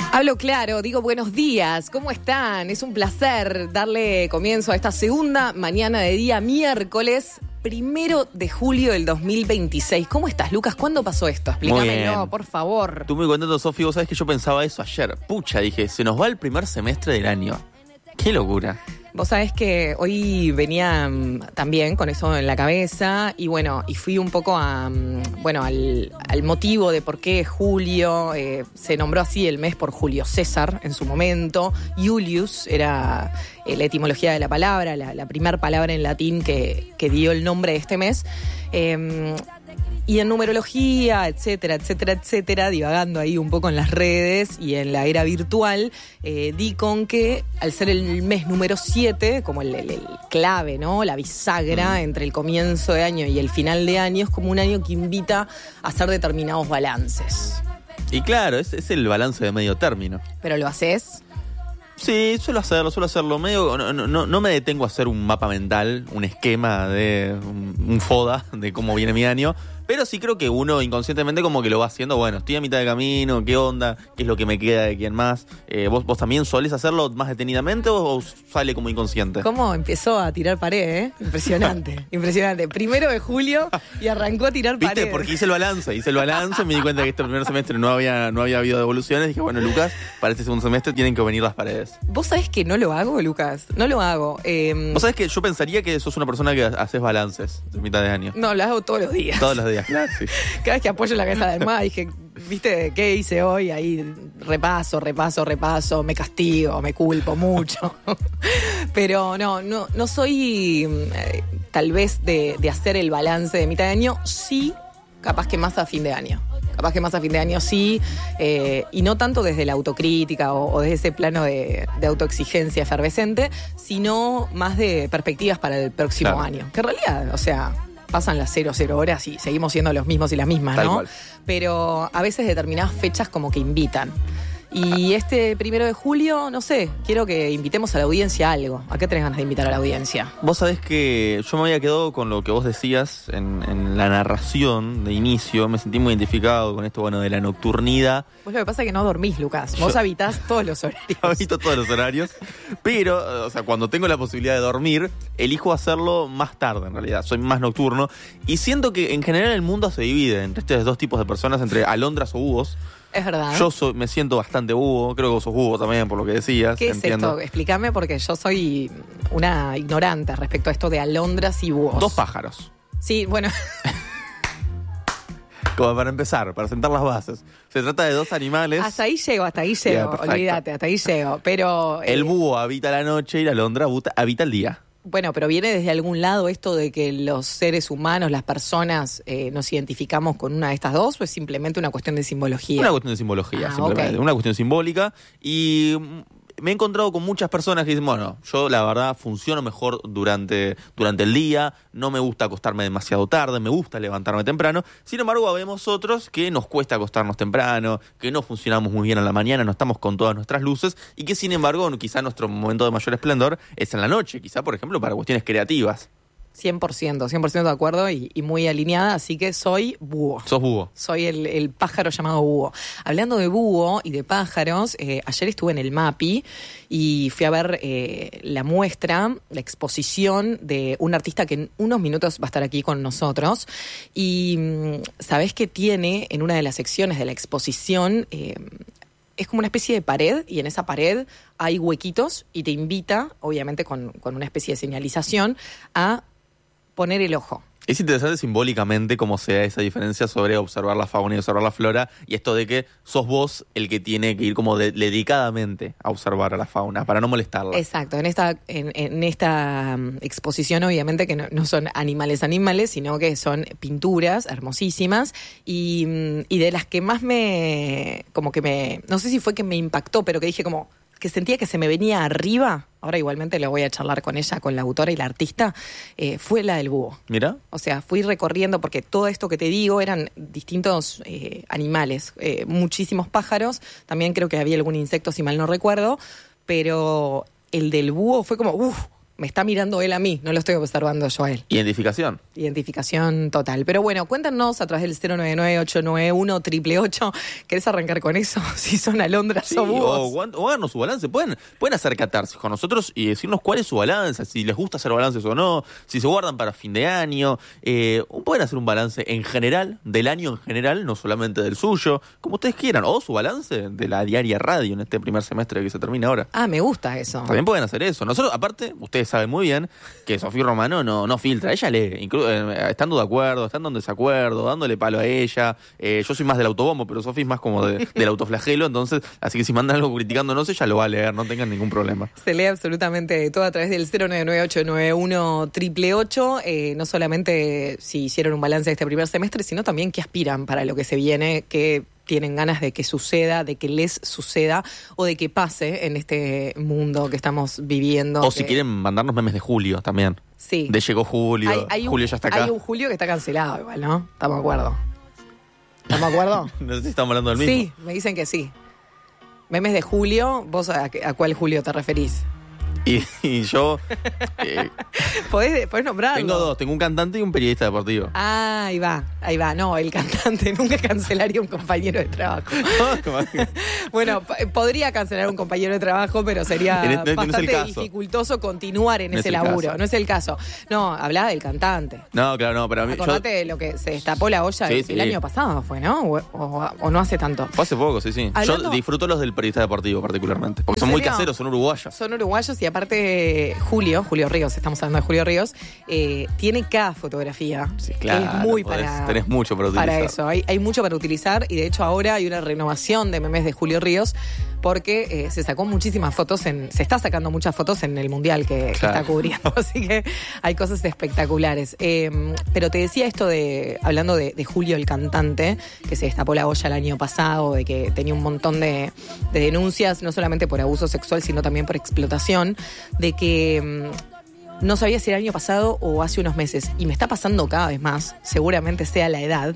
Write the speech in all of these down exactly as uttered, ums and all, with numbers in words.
Hablo claro, digo buenos días, ¿cómo están? Es un placer darle comienzo a esta segunda mañana de día miércoles, primero de julio del dos mil veintiséis. ¿Cómo estás, Lucas? ¿Cuándo pasó esto? Explícamelo, por favor. Estoy muy contento, Sofi. Vos sabés que yo pensaba eso ayer. Pucha, dije, se nos va el primer semestre del año. ¡Qué locura! Vos sabés que hoy venía um, también con eso en la cabeza y bueno, y fui un poco a, um, bueno, al, al motivo de por qué julio, eh, se nombró así el mes por Julio César en su momento. Iulius era eh, la etimología de la palabra, la, la primera palabra en latín que, que dio el nombre de este mes. Eh, Y en numerología, etcétera, etcétera, etcétera, divagando ahí un poco en las redes y en la era virtual, eh, di con que al ser el mes número siete, como el, el, el clave, ¿no? La bisagra mm. entre el comienzo de año y el final de año, es como un año que invita a hacer determinados balances. Y claro, es, es el balance de medio término. ¿Pero lo haces? Sí, suelo hacerlo, suelo hacerlo. Medio, no, no, no me detengo a hacer un mapa mental, un esquema de un, un FODA de cómo viene mi año. Pero sí creo que uno inconscientemente como que lo va haciendo. Bueno, estoy a mitad de camino, ¿qué onda? ¿Qué es lo que me queda de quién más? Eh, ¿vos, ¿Vos también solés hacerlo más detenidamente o, o sale como inconsciente? ¿Cómo empezó a tirar pared, eh? Impresionante, impresionante. Primero de julio y arrancó a tirar pared. ¿Viste? Porque hice el balance, hice el balance, me di cuenta que este primer semestre no había, no había habido devoluciones. Dije, bueno, Lucas, para este segundo semestre tienen que venir las paredes. ¿Vos sabés que no lo hago, Lucas? No lo hago. Eh... ¿Vos sabés que yo pensaría que sos una persona que haces balances de mitad de año? No, lo hago todos los días. Todos los días. Claro, sí. Cada vez que apoyo la cabeza de almohada dije, ¿viste qué hice hoy? Ahí repaso, repaso, repaso, me castigo, me culpo mucho. Pero no, no, no soy eh, tal vez de, de hacer el balance de mitad de año, sí, capaz que más a fin de año. Capaz que más a fin de año sí, eh, y no tanto desde la autocrítica o, o desde ese plano de, de autoexigencia efervescente, sino más de perspectivas para el próximo claro. año. Que en realidad, o sea, pasan las cero, cero horas y seguimos siendo los mismos y las mismas, Tal ¿no? cual. Pero a veces determinadas fechas como que invitan. Y este primero de julio, no sé, quiero que invitemos a la audiencia a algo. ¿A qué tenés ganas de invitar a la audiencia? Vos sabés que yo me había quedado con lo que vos decías en, en la narración de inicio. Me sentí muy identificado con esto, bueno, de la nocturnidad. Vos lo que pasa es que no dormís, Lucas. Vos yo... habitás todos los horarios. Habito todos los horarios. Pero, o sea, cuando tengo la posibilidad de dormir, elijo hacerlo más tarde, en realidad. Soy más nocturno. Y siento que, en general, el mundo se divide entre estos dos tipos de personas, entre alondras o búhos. Es verdad. Yo soy, me siento bastante búho, creo que vos sos búho también, por lo que decías. ¿Qué entiendo. es esto? Explícame, porque yo soy una ignorante respecto a esto de alondras y búhos. Dos pájaros. Sí, bueno. Como para empezar, para sentar las bases. Se trata de dos animales. Hasta ahí llego, hasta ahí llego. Yeah, olvídate, hasta ahí llego. Pero el eh... búho habita la noche y la alondra habita el día. Bueno, pero viene desde algún lado esto de que los seres humanos, las personas, eh, nos identificamos con una de estas dos, o es simplemente una cuestión de simbología. Una cuestión de simbología, ah, simplemente. Okay. Una cuestión simbólica. Y me he encontrado con muchas personas que dicen, bueno, yo la verdad funciono mejor durante, durante el día, no me gusta acostarme demasiado tarde, me gusta levantarme temprano. Sin embargo, vemos otros que nos cuesta acostarnos temprano, que no funcionamos muy bien a la mañana, no estamos con todas nuestras luces y que sin embargo quizá nuestro momento de mayor esplendor es en la noche, quizá por ejemplo para cuestiones creativas. cien por ciento, cien por ciento de acuerdo y, y muy alineada, así que soy búho. Sos búho. Soy el, el pájaro llamado búho. Hablando de búho y de pájaros, eh, ayer estuve en el MAPI y fui a ver eh, la muestra, la exposición de un artista que en unos minutos va a estar aquí con nosotros. Y ¿sabés qué tiene en una de las secciones de la exposición? Eh, Es como una especie de pared y en esa pared hay huequitos y te invita, obviamente con, con una especie de señalización, a poner el ojo. Es interesante simbólicamente cómo se da esa diferencia sobre observar la fauna y observar la flora y esto de que sos vos el que tiene que ir como de, dedicadamente a observar a la fauna para no molestarla. Exacto, en esta, en, en esta um, exposición obviamente que no, no son animales animales, sino que son pinturas hermosísimas y, y de las que más me, como que me, no sé si fue que me impactó, pero que dije como que sentía que se me venía arriba, ahora igualmente lo voy a charlar con ella, con la autora y la artista, eh, fue la del búho. ¿Mira? O sea, fui recorriendo, porque todo esto que te digo eran distintos eh, animales, eh, muchísimos pájaros, también creo que había algún insecto, si mal no recuerdo, pero el del búho fue como, uff, me está mirando él a mí, no lo estoy observando yo a él. Identificación. Identificación total. Pero bueno, cuéntanos a través del cero nueve nueve, ocho nueve uno, ocho ocho ocho. ¿Querés arrancar con eso? Si son alondras Sí, o búhos. o, o háganos su balance. Pueden, pueden hacer catarsis con nosotros y decirnos cuál es su balance, si les gusta hacer balances o no, si se guardan para fin de año. Eh, pueden hacer un balance en general, del año en general, no solamente del suyo, como ustedes quieran. O su balance de la diaria radio en este primer semestre que se termina ahora. Ah, me gusta eso. También pueden hacer eso. Nosotros, aparte, ustedes saben muy bien que Sofía Romano no, no filtra. Ella lee, inclu- eh, estando de acuerdo, estando en desacuerdo, dándole palo a ella. Eh, yo soy más del autobombo, pero Sofía es más como de, del autoflagelo. Entonces, así que si mandan algo criticándonos, ella lo va a leer, no tengan ningún problema. Se lee absolutamente todo a través del cero nueve nueve, ocho nueve uno, ocho ocho ocho. Eh, no solamente si hicieron un balance de este primer semestre, sino también qué aspiran para lo que se viene, qué tienen ganas de que suceda, de que les suceda o de que pase en este mundo que estamos viviendo. O que... si quieren mandarnos memes de Julio también. Sí. De llegó Julio, Hay, hay un, Julio ya está acá. Hay un Julio que está cancelado igual, ¿no? ¿Estamos de acuerdo? ¿Estamos de acuerdo? No sé si estamos hablando del mismo. Sí, me dicen que sí. Memes de Julio, ¿vos a, a cuál Julio te referís? Y, y yo eh, ¿Podés, podés nombrarlo? tengo dos, tengo un cantante y un periodista deportivo. Ah, ahí va, ahí va. No, el cantante nunca cancelaría un compañero de trabajo. Bueno, p- podría cancelar un compañero de trabajo, pero sería En este- no es el bastante caso. dificultoso continuar en No es ese el laburo. caso. No es el caso. No, hablaba del cantante. No, claro, no, pero a mí yo, Acordate de lo que se destapó la olla Sí, el, sí. el año pasado, ¿fue, no? O, o- o no hace tanto. fue hace poco, sí, sí. Hablando- Yo disfruto los del periodista deportivo particularmente, porque ¿En son muy serio? caseros, son uruguayos. Son uruguayos y aparte Julio, Julio Ríos, estamos hablando de Julio Ríos, eh, tiene cada fotografía. Sí, claro, Es muy podés- para, tenés mucho para utilizar. para eso. Hay, hay mucho para utilizar y de hecho ahora hay una renovación de memes de Julio Ríos porque eh, se sacó muchísimas fotos, en, se está sacando muchas fotos en el Mundial que, que Claro. está cubriendo, así que hay cosas espectaculares. Eh, pero te decía esto de, hablando de, de Julio el cantante, que se destapó la olla el año pasado, de que tenía un montón de, de denuncias, no solamente por abuso sexual, sino también por explotación, de que... mm, no sabía si era el año pasado o hace unos meses, y me está pasando cada vez más, seguramente sea la edad,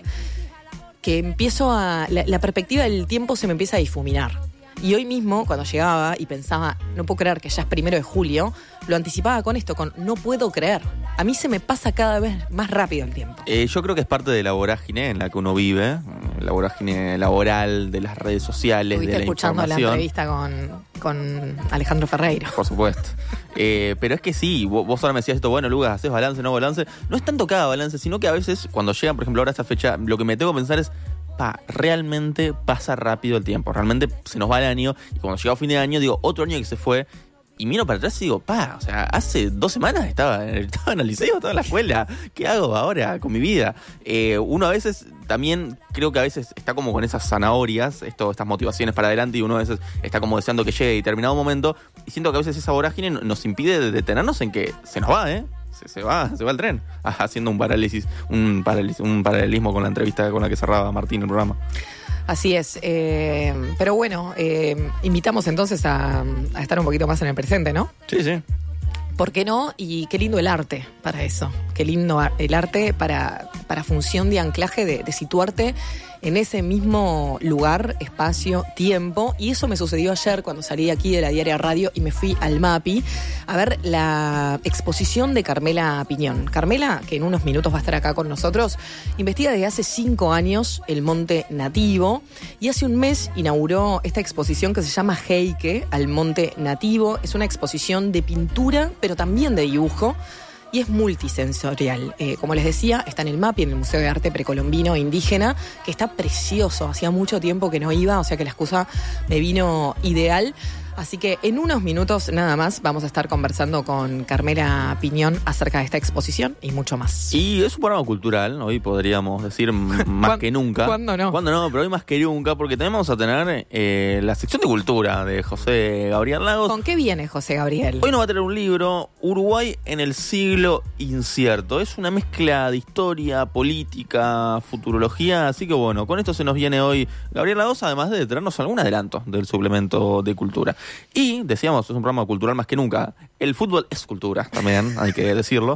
que empiezo a... La, la perspectiva del tiempo se me empieza a difuminar. Y hoy mismo, cuando llegaba y pensaba, no puedo creer que ya es primero de julio, lo anticipaba con esto, con no puedo creer. A mí se me pasa cada vez más rápido el tiempo. Eh, yo creo que es parte de la vorágine en la que uno vive, la vorágine laboral, de las redes sociales, de Estuviste la escuchando la información. entrevista con, con Alejandro Ferreiro. Por supuesto. Eh, pero es que sí, vos, vos ahora me decías esto, bueno, Lucas, ¿haces balance, no balance? No es tanto cada balance, sino que a veces, cuando llegan, por ejemplo, ahora esta fecha, lo que me tengo que pensar es, pa, realmente pasa rápido el tiempo, realmente se nos va el año, y cuando llega a fin de año, digo, otro año que se fue, y miro para atrás y digo, pa, o sea, hace dos semanas estaba, estaba en el liceo, estaba en la escuela, ¿qué hago ahora con mi vida? Eh, uno a veces también, creo que a veces está como con esas zanahorias, esto, estas motivaciones para adelante, y uno a veces está como deseando que llegue determinado momento, y siento que a veces esa vorágine nos impide de detenernos en que se nos va, ¿eh? Se, se va, se va el tren, haciendo un parálisis, un parálisis, un paralelismo con la entrevista con la que cerraba Martín el programa. Así es, eh, pero bueno, eh, invitamos entonces a, a estar un poquito más en el presente, ¿no? Sí, sí. ¿Por qué no? Y qué lindo el arte para eso. Qué lindo el arte para, para función de anclaje, de, de situarte en ese mismo lugar, espacio, tiempo. Y eso me sucedió ayer cuando salí aquí de la Diaria Radio y me fui al MAPI a ver la exposición de Carmela Piñón. Carmela, que en unos minutos va a estar acá con nosotros, investiga desde hace cinco años el monte nativo y hace un mes inauguró esta exposición que se llama Heike al monte nativo. Es una exposición de pintura, pero también de dibujo. Y es multisensorial. Eh, como les decía, está en el MAPI, en el Museo de Arte Precolombino Indígena, que está precioso. Hacía mucho tiempo que no iba, o sea que la excusa me vino ideal. Así que en unos minutos nada más vamos a estar conversando con Carmela Piñón acerca de esta exposición y mucho más. Y es un programa cultural, hoy podríamos decir m- más que nunca. ¿Cuándo no? ¿Cuándo no? Pero hoy más que nunca, porque también vamos a tener eh, la sección de cultura de José Gabriel Lagos. ¿Con qué viene José Gabriel? Hoy nos va a tener un libro, Uruguay en el siglo incierto. Es una mezcla de historia, política, futurología. Así que bueno, con esto se nos viene hoy Gabriel Lagos, además de traernos algún adelanto del suplemento de cultura. Y, decíamos, es un programa cultural más que nunca. El fútbol es cultura, también, hay que decirlo.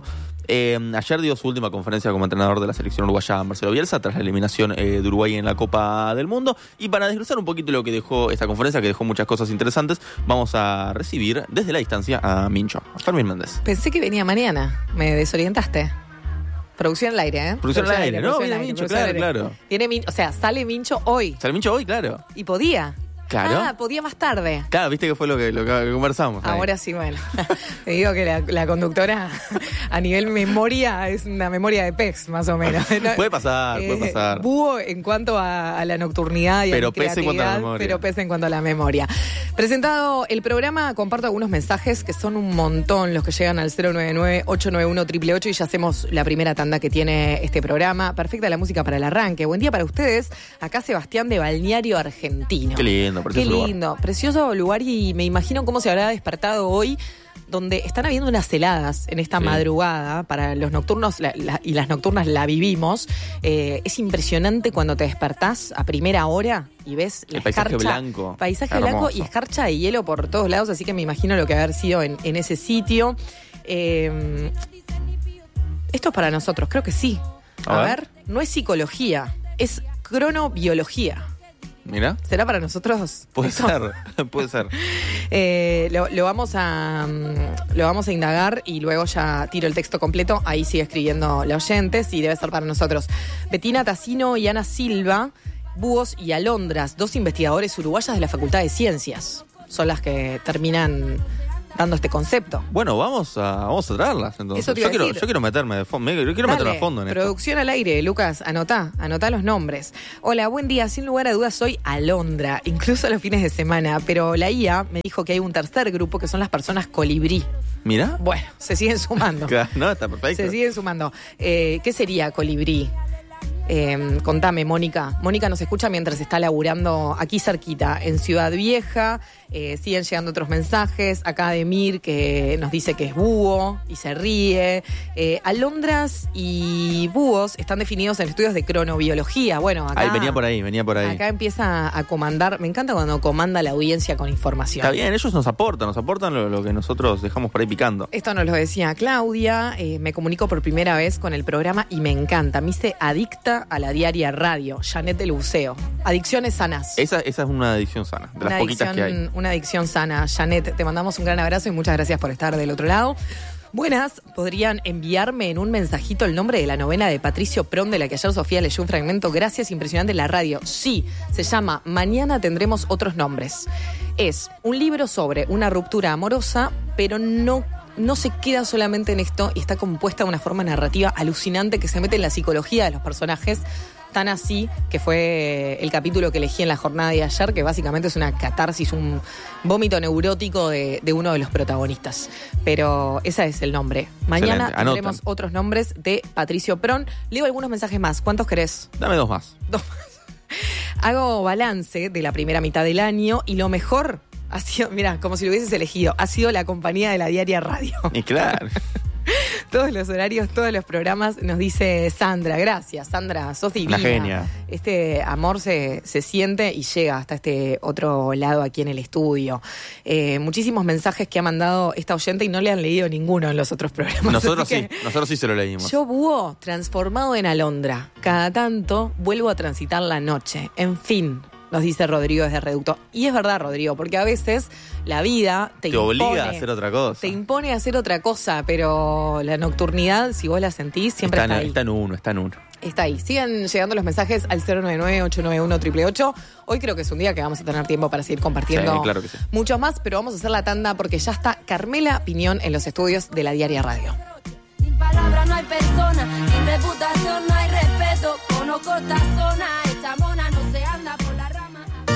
Eh, ayer dio su última conferencia como entrenador de la selección uruguaya Marcelo Bielsa tras la eliminación eh, de Uruguay en la Copa del Mundo. Y para desglosar un poquito lo que dejó esta conferencia, que dejó muchas cosas interesantes, vamos a recibir desde la distancia a Mincho, a Fermín Méndez. Pensé que venía mañana, me desorientaste. Producción al aire, ¿eh? Producción al aire, ¿no? Viene Mincho, claro, claro. Tiene Min- o sea, sale Mincho hoy. Sale Mincho hoy, claro. Y podía. Claro. Ah, podía más tarde. Claro, viste que fue lo que, lo que conversamos. Ahora ahí. Sí, bueno. Te digo que la, la conductora a nivel memoria es una memoria de P E X, más o menos. Puede pasar, eh, puede pasar. Búho en cuanto a, a la nocturnidad y pero a la creatividad, pese en cuanto a la memoria. Pero pese en cuanto a la memoria. Presentado el programa, comparto algunos mensajes que son un montón los que llegan al cero nueve nueve, ocho nueve uno, ocho ocho ocho y ya hacemos la primera tanda que tiene este programa. Perfecta la música para el arranque. Buen día para ustedes. Acá Sebastián de Balneario Argentino. Qué lindo, precioso Qué lindo. Lugar. Precioso lugar y me imagino cómo se habrá despertado hoy, donde están habiendo unas heladas en esta sí. madrugada. Para los nocturnos la, la, y las nocturnas la vivimos. Eh, es impresionante cuando te despertás a primera hora y ves la el paisaje escarcha, blanco. Paisaje hermoso. blanco y escarcha de hielo por todos lados, así que me imagino lo que haber sido en, en ese sitio. Eh, esto es para nosotros, creo que sí. A, a ver. ver, no es psicología, es cronobiología. Mira. ¿Será para nosotros? Puede ¿Esto? ser, puede ser. Eh, lo, lo, vamos a, lo vamos a indagar y luego ya tiro el texto completo. Ahí sigue escribiendo la oyente, sí, debe ser para nosotros. Betina Tassino y Ana Silva, búhos y alondras, dos investigadores uruguayas de la Facultad de Ciencias. Son las que terminan dando este concepto. Bueno, vamos a, vamos a traerlas entonces. Eso te iba yo, a quiero, decir. yo quiero meterme de fondo, yo quiero Dale, meterme a fondo en esto. Producción al aire, Lucas, anotá, anotá los nombres. Hola, buen día, sin lugar a dudas soy alondra, incluso los fines de semana, pero la I A me dijo que hay un tercer grupo que son las personas colibrí. Mira. Bueno, se siguen sumando. No, está perfecto. Se siguen sumando. Eh, ¿Qué sería colibrí? Eh, contame, Mónica. Mónica nos escucha mientras está laburando aquí cerquita, en Ciudad Vieja. Eh, siguen llegando otros mensajes. Acá Demir, que nos dice que es búho y se ríe. Eh, alondras y búhos están definidos en estudios de cronobiología. Bueno, acá... Ahí venía por ahí, venía por ahí. Acá empieza a comandar. Me encanta cuando comanda la audiencia con información. Está bien, ellos nos aportan, nos aportan lo, lo que nosotros dejamos por ahí picando. Esto nos lo decía Claudia. Eh, me comunico por primera vez con el programa y me encanta. Me hice adicta a la diaria radio, Janet del Buceo. Adicciones sanas. Esa, esa es una adicción sana, de una las poquitas adicción, que hay. Una adicción sana. Janet, te mandamos un gran abrazo y muchas gracias por estar del otro lado. Buenas, ¿podrían enviarme en un mensajito el nombre de la novela de Patricio Prón, de la que ayer Sofía leyó un fragmento? Gracias, impresionante la radio. Sí, se llama Mañana tendremos otros nombres. Es un libro sobre una ruptura amorosa, pero no No se queda solamente en esto y está compuesta de una forma narrativa alucinante que se mete en la psicología de los personajes, tan así que fue el capítulo que elegí en la jornada de ayer, que básicamente es una catarsis, un vómito neurótico de, de uno de los protagonistas. Pero ese es el nombre. Mañana tendremos otros nombres de Patricio Prón. Leo algunos mensajes más. ¿Cuántos querés? Dame dos más. Dos más. Hago balance de la primera mitad del año y lo mejor... Ha sido, mira, como si lo hubieses elegido, ha sido la compañía de la diaria radio. Y claro. Todos los horarios, todos los programas, nos dice Sandra. Gracias, Sandra, sos divina. Una genia. Este amor se, se siente y llega hasta este otro lado aquí en el estudio. Eh, muchísimos mensajes que ha mandado esta oyente y no le han leído ninguno en los otros programas. Nosotros sí, nosotros sí se lo leímos. Yo, búho, transformado en alondra. Cada tanto vuelvo a transitar la noche. En fin... Nos dice Rodrigo desde Reducto. Y es verdad, Rodrigo, porque a veces la vida te, te impone, obliga a hacer otra cosa. Te impone a hacer otra cosa, pero la nocturnidad, si vos la sentís, siempre está, está ahí. Está en uno, está en uno. Está ahí. Sigan llegando los mensajes al cero nueve nueve, ocho nueve uno, ocho ocho ocho. Hoy creo que es un día que vamos a tener tiempo para seguir compartiendo sí, claro que sí. muchos más, pero vamos a hacer la tanda porque ya está Carmela Piñón en los estudios de la Diaria Radio. Sin palabras no hay persona, sin reputación no hay respeto. Conozco esta zona, esta mona no se anda por la rama.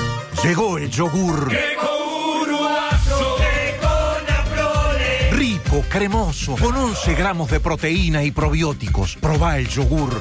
Llegó el yogur. Rico, cremoso, con once gramos de proteína y probióticos. Probá el yogur.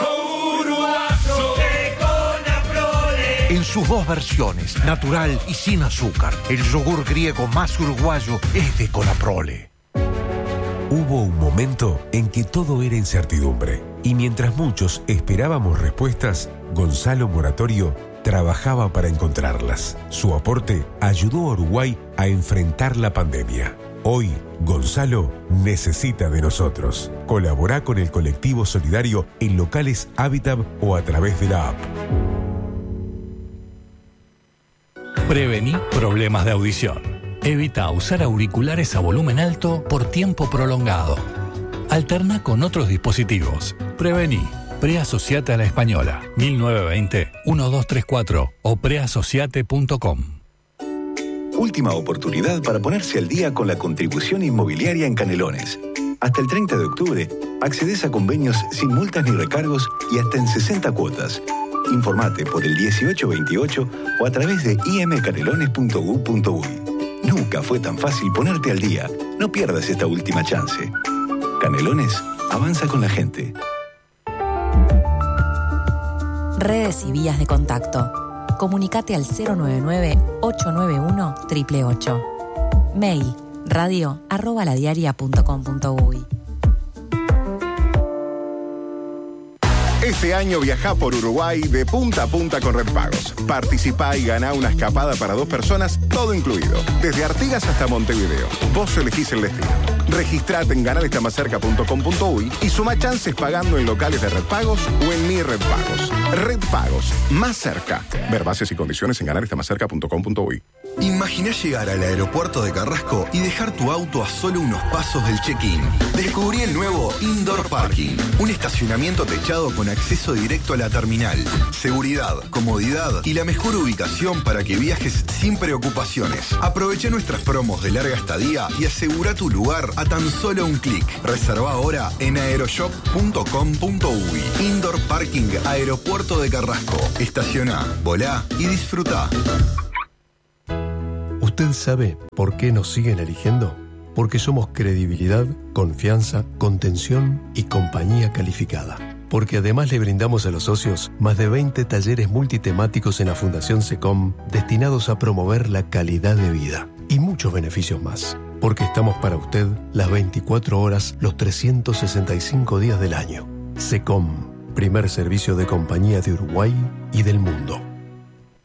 En sus dos versiones, natural y sin azúcar. El yogur griego más uruguayo es de Conaprole. Hubo un momento en que todo era incertidumbre. Y mientras muchos esperábamos respuestas, Gonzalo Moratorio trabajaba para encontrarlas. Su aporte ayudó a Uruguay a enfrentar la pandemia. Hoy, Gonzalo necesita de nosotros. Colaborá con el colectivo solidario en locales Habitat o a través de la app. Prevení problemas de audición. Evita usar auriculares a volumen alto por tiempo prolongado. Alterna con otros dispositivos. Prevení. Preasociate a la Española. mil novecientos veinte, doce treinta y cuatro o preasociate punto com. Última oportunidad para ponerse al día con la contribución inmobiliaria en Canelones. Hasta el treinta de octubre, accedes a convenios sin multas ni recargos y hasta en sesenta cuotas. Informate por el dieciocho veintiocho o a través de i m canelones punto g u punto u y. Nunca fue tan fácil ponerte al día. No pierdas esta última chance. Canelones, avanza con la gente. Redes y vías de contacto. Comunicate al cero nueve nueve, ocho nueve uno, ocho ocho ocho. Mail radio arroba ladiaria punto com punto u y. Este año viajá por Uruguay de punta a punta con Red Pagos. Participá y ganá una escapada para dos personas, todo incluido. Desde Artigas hasta Montevideo. Vos elegís el destino. Registrate en ganar está más cerca punto com punto u y y suma chances pagando en locales de Red Pagos o en Mi Red Pagos. Red Pagos, más cerca. Ver bases y condiciones en ganar está más cerca punto com punto u y. Imaginá llegar al aeropuerto de Carrasco y dejar tu auto a solo unos pasos del check-in. Descubrí el nuevo Indoor Parking, un estacionamiento techado con acceso directo a la terminal, seguridad, comodidad y la mejor ubicación para que viajes sin preocupaciones. Aprovecha nuestras promos de larga estadía y asegura tu lugar a tan solo un clic. Reserva ahora en aeroshop punto com punto u y. Indoor Parking Aeropuerto de Carrasco. Estaciona, volá y disfruta. ¿Usted sabe por qué nos siguen eligiendo? Porque somos credibilidad, confianza, contención y compañía calificada. Porque además le brindamos a los socios más de veinte talleres multitemáticos en la Fundación SECOM destinados a promover la calidad de vida y muchos beneficios más. Porque estamos para usted las veinticuatro horas, los trescientos sesenta y cinco días del año. SECOM, primer servicio de compañía de Uruguay y del mundo.